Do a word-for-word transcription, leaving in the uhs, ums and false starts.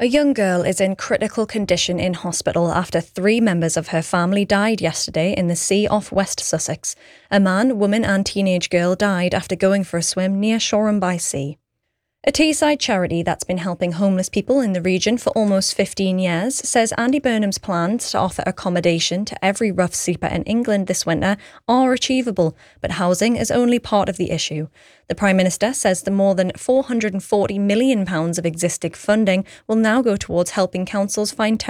A young girl is in critical condition in hospital after three members of her family died yesterday in the sea off West Sussex. A man, woman and teenage girl died after going for a swim near Shoreham by Sea. A Teesside charity that's been helping homeless people in the region for almost fifteen years says Andy Burnham's plans to offer accommodation to every rough sleeper in England this winter are achievable, but housing is only part of the issue. The Prime Minister says the more than four hundred forty million pounds of existing funding will now go towards helping councils find